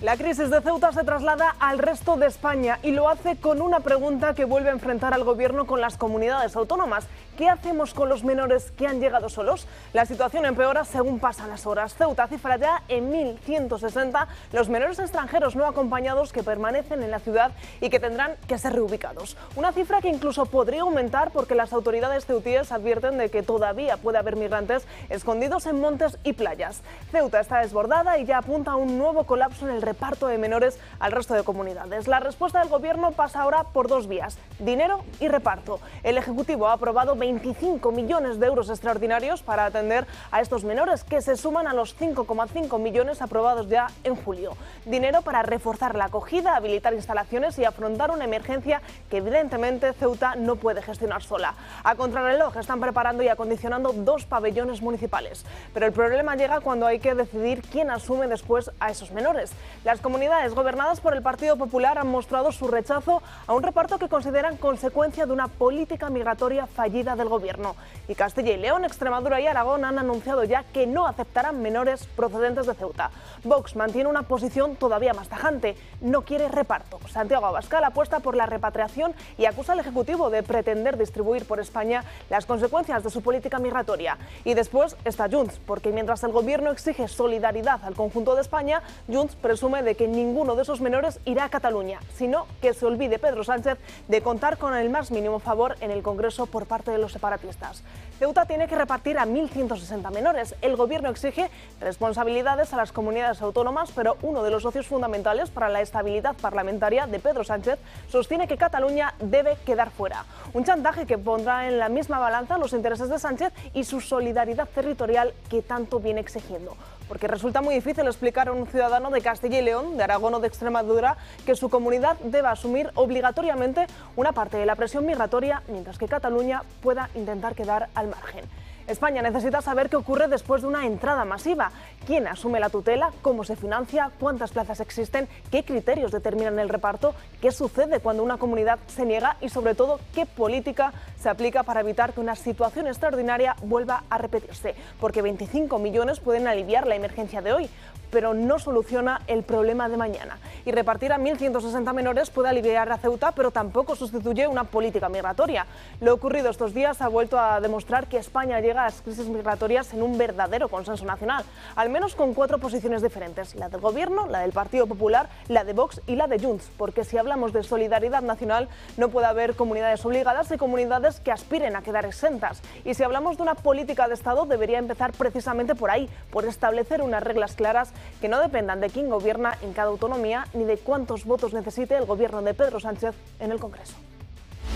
La crisis de Ceuta se traslada al resto de España y lo hace con una pregunta que vuelve a enfrentar al gobierno con las comunidades autónomas. ¿Qué hacemos con los menores que han llegado solos? La situación empeora según pasan las horas. Ceuta cifra ya en 1.160 los menores extranjeros no acompañados que permanecen en la ciudad y que tendrán que ser reubicados. Una cifra que incluso podría aumentar porque las autoridades ceutíes advierten de que todavía puede haber migrantes escondidos en montes y playas. Ceuta está desbordada y ya apunta a un nuevo colapso en el reparto de menores al resto de comunidades. La respuesta del gobierno pasa ahora por dos vías: dinero y reparto. El Ejecutivo ha aprobado 25 millones de euros extraordinarios para atender a estos menores, que se suman a los 5,5 millones aprobados ya en julio. Dinero para reforzar la acogida, habilitar instalaciones y afrontar una emergencia que evidentemente Ceuta no puede gestionar sola. A contrarreloj están preparando y acondicionando 2 pabellones municipales. Pero el problema llega cuando hay que decidir quién asume después a esos menores. Las comunidades gobernadas por el Partido Popular han mostrado su rechazo a un reparto que consideran consecuencia de una política migratoria fallida del gobierno. Y Castilla y León, Extremadura y Aragón han anunciado ya que no aceptarán menores procedentes de Ceuta. Vox mantiene una posición todavía más tajante: no quiere reparto. Santiago Abascal apuesta por la repatriación y acusa al Ejecutivo de pretender distribuir por España las consecuencias de su política migratoria. Y después está Junts, porque mientras el gobierno exige solidaridad al conjunto de España, Junts presume de que ninguno de esos menores irá a Cataluña, sino que se olvide Pedro Sánchez de contar con el más mínimo favor en el Congreso por parte de los separatistas. Ceuta tiene que repartir a 1.160 menores. El gobierno exige responsabilidades a las comunidades autónomas, pero uno de los socios fundamentales para la estabilidad parlamentaria de Pedro Sánchez sostiene que Cataluña debe quedar fuera. Un chantaje que pondrá en la misma balanza los intereses de Sánchez y su solidaridad territorial que tanto viene exigiendo. Porque resulta muy difícil explicar a un ciudadano de Castilla y León, de Aragón o de Extremadura que su comunidad deba asumir obligatoriamente una parte de la presión migratoria, mientras que Cataluña pueda intentar quedar al margen. España necesita saber qué ocurre después de una entrada masiva. ¿Quién asume la tutela? ¿Cómo se financia? ¿Cuántas plazas existen? ¿Qué criterios determinan el reparto? ¿Qué sucede cuando una comunidad se niega? Y sobre todo, ¿qué política se aplica para evitar que una situación extraordinaria vuelva a repetirse? Porque 25 millones pueden aliviar la emergencia de hoy, pero no soluciona el problema de mañana. Y repartir a 1.160 menores puede aliviar a Ceuta, pero tampoco sustituye una política migratoria. Lo ocurrido estos días ha vuelto a demostrar que España llega a las crisis migratorias en un verdadero consenso nacional, al menos con 4 posiciones diferentes: la del Gobierno, la del Partido Popular, la de Vox y la de Junts, porque si hablamos de solidaridad nacional no puede haber comunidades obligadas y comunidades que aspiren a quedar exentas. Y si hablamos de una política de Estado, debería empezar precisamente por ahí, por establecer unas reglas claras que no dependan de quién gobierna en cada autonomía ni de cuántos votos necesite el gobierno de Pedro Sánchez en el Congreso.